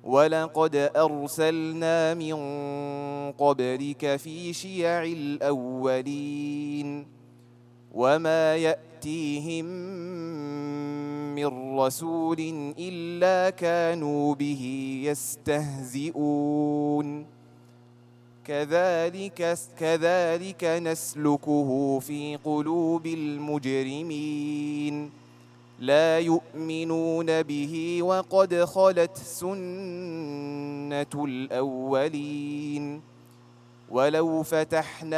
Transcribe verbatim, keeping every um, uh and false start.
ولقد أرسلنا من قبلك في شيع الأولين وما يأتيهم من رسول إلا كانوا به يستهزئون كذلك, كذلك نسلكه في قلوب المجرمين لا يؤمنون به وقد خلت سنة الأولين ولو فتحنا